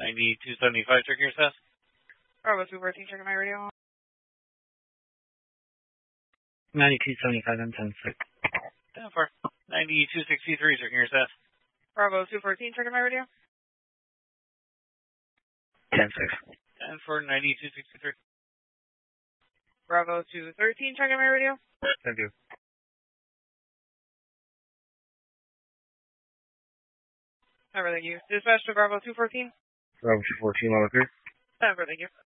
9275, checking your status. Bravo 214, checking my radio. 9275, I'm 10-6. 10-4. 9263, checking your status. Bravo 214, checking my radio. 10-6. 10-4, 9263. Bravo 213, checking my radio. 10-2. Thank you. Dispatch to Bravo 214. Bravo 214, level 3. 10-4, thank you.